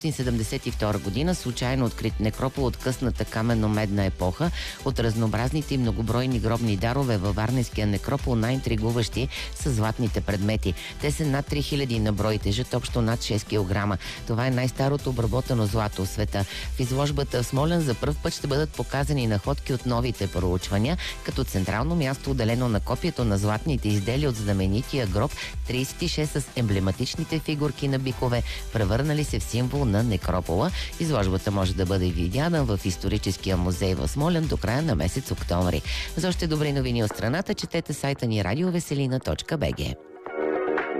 1972 година случайно открит некропол от късната каменно-медна епоха. От разнообразните и многобройни гробни дарове във Варненския некропол най-интригуващи са златните предмети. Те са над 3000 на брой, тежат общо над 6 кг. Това е най-старото обработено злато в света. В изложбата в Смолян за пръв път ще бъдат показани находки от новите проучвания, като централно място отделено на копието на златните изделия от знаменития гроб 36 с емблематичните фигурки на бикове, превърнали се в символ на некропола. Изложбата може да бъде видяна в историческия музей в Смолян до края на месец октомври. За още добри новини от страната четете сайта ни radioveselina.bg.